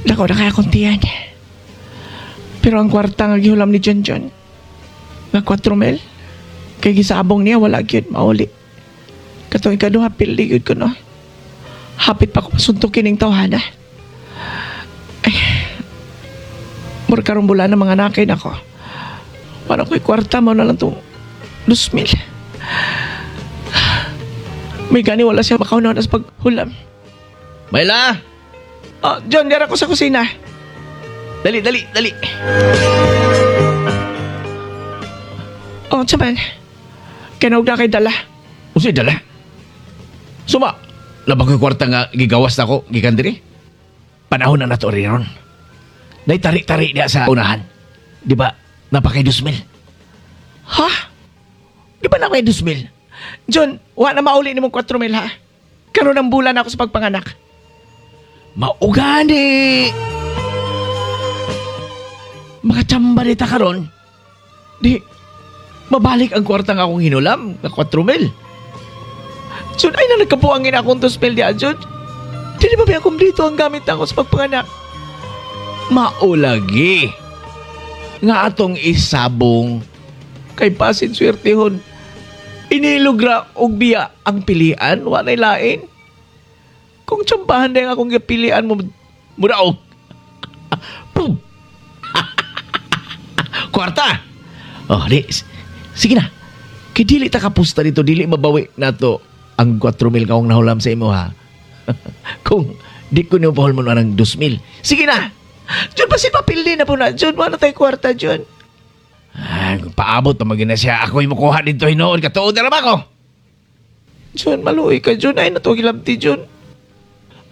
Dako na kaya kong tiyan. Pero ang kwarta nga gihulam ni John John, nga 4,000, kay gisabong niya, wala gyud mauli. Katong ikaduha, pildi gyud ko, no? Hapit pa ko masuntukin ng tawhana. Ay, mura karong bulan ng mga nakin ako. Parang ko'y kwarta mo na lang itong 2,000. May gani wala siya makaunaw na sa paghulam. Mayla! Oh, John, dira ko sa kusina. Dali, dali, dali. Oh, saman. Kinaog na kay dala. Unsay dala? Suma, labang ko'y kwarta nga gigawas na ko, gikan diri. Panahon na nato rin. Nay tari-tari niya sa unahan. Di ba, napakay 2,000? Ha? Di ba napakay 2,000? John, wa na mauli ni mong 4,000 ha. Karon ang bulan ako sa pagpanganak. Maugani! Makachamba nita karon. Di, Mabalik ang kwarta nga akong hinulam na 4,000. John, ay na nagkabuangin akong 2,000 diya, John. Di ba ba kumplito ang gamit ako sa pagpanganak? Maulagi. Nga atong isabong Kay pasin swertehon. Inilugra og biya ang pilian, wa na'y lain. Kung tsambahan na yung akong pilian mo, muraog. Pum! Kwarta! Oh, sige na. Kay dili ta kapusta dito, dili mabawi na to ang 4,000 kaong nahulam sa imo, ha? Kung di ko niyo pahol mo na ng 2,000. Sige na! John, pasin papili na po na, John. Wala tayo kwarta, John. Ay, kung paabot na magina siya, ako'y makuha dito hinoon. Katuod na naman ako. John, maluoy ka, John. Ay, natugilabti, John.